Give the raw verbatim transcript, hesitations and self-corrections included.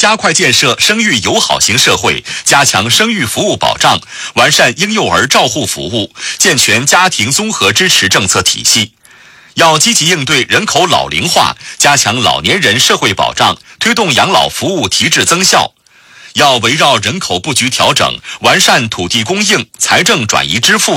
加快建设生育友好型社会，加强生育服务保障，完善婴幼儿照护服务，健全家庭综合支持政策体系。要积极应对人口老龄化，加强老年人社会保障，推动养老服务提质增效。要围绕人口布局调整，完善土地供应、财政转移支付